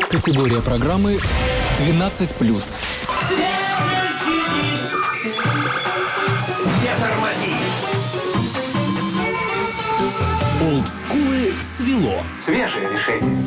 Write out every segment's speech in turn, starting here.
Категория программы 12+. Олдскулы свело. Свежее решение.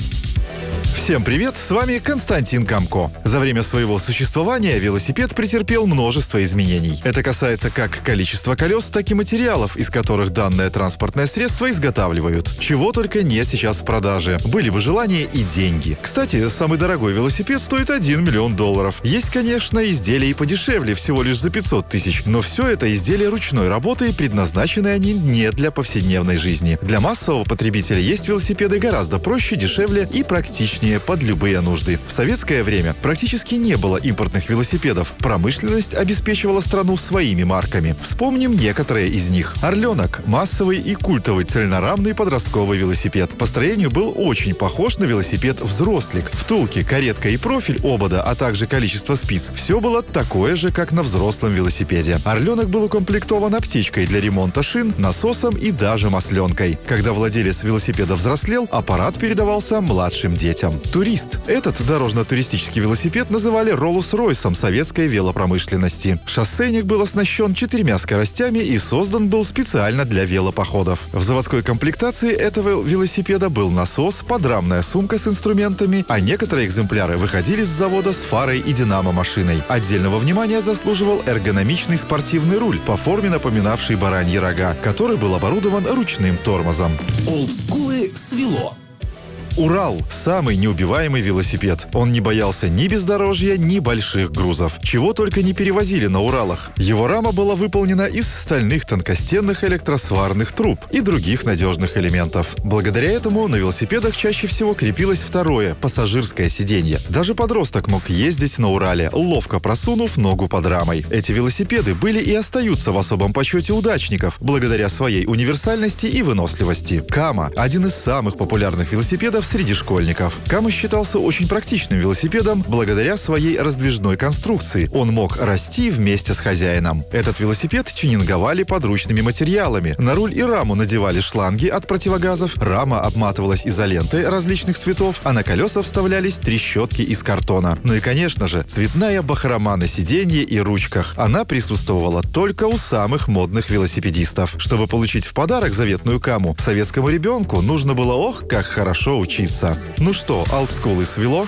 Всем привет, с вами Константин Камко. За время своего существования велосипед претерпел множество изменений. Это касается как количества колес, так и материалов, из которых данное транспортное средство изготавливают. Чего только нет сейчас в продаже. Были бы желания и деньги. Кстати, самый дорогой велосипед стоит $1 миллион. Есть, конечно, изделия и подешевле, всего лишь за 500 тысяч. Но все это изделия ручной работы, и предназначены они не для повседневной жизни. Для массового потребителя есть велосипеды гораздо проще, дешевле и практичнее под любые нужды. В советское время практически не было импортных велосипедов. Промышленность обеспечивала страну своими марками. Вспомним некоторые из них. «Орленок» – массовый и культовый цельнорамный подростковый велосипед. По строению был очень похож на велосипед «Взрослик». Втулки, каретка и профиль обода, а также количество спиц – все было такое же, как на взрослом велосипеде. «Орленок» был укомплектован аптечкой для ремонта шин, насосом и даже масленкой. Когда владелец велосипеда взрослел, аппарат передавался младшим детям. «Турист». Этот дорожно-туристический велосипед называли Роллс-Ройсом советской велопромышленности. Шоссейник был оснащен 4 скоростями и создан был специально для велопоходов. В заводской комплектации этого велосипеда был насос, подрамная сумка с инструментами, а некоторые экземпляры выходили с завода с фарой и динамо-машиной. Отдельного внимания заслуживал эргономичный спортивный руль, по форме напоминавший бараньи рога, который был оборудован ручным тормозом. Олдскулы свело. «Урал» – самый неубиваемый велосипед. Он не боялся ни бездорожья, ни больших грузов. Чего только не перевозили на «Уралах». Его рама была выполнена из стальных тонкостенных электросварных труб и других надежных элементов. Благодаря этому на велосипедах чаще всего крепилось второе – пассажирское сиденье. Даже подросток мог ездить на «Урале», ловко просунув ногу под рамой. Эти велосипеды были и остаются в особом почете удачников, благодаря своей универсальности и выносливости. «Кама» – один из самых популярных велосипедов среди школьников. «Кама» считался очень практичным велосипедом благодаря своей раздвижной конструкции. Он мог расти вместе с хозяином. Этот велосипед тюнинговали подручными материалами. На руль и раму надевали шланги от противогазов, рама обматывалась изолентой различных цветов, а на колеса вставлялись трещотки из картона. Ну и, конечно же, цветная бахрома на сиденье и ручках. Она присутствовала только у самых модных велосипедистов. Чтобы получить в подарок заветную «Каму», советскому ребенку нужно было ох, как хорошо учиться. Ну что, олдскулы свело?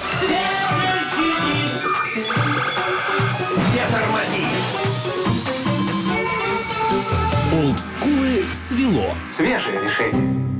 Олдскулы свело. Свежее решение.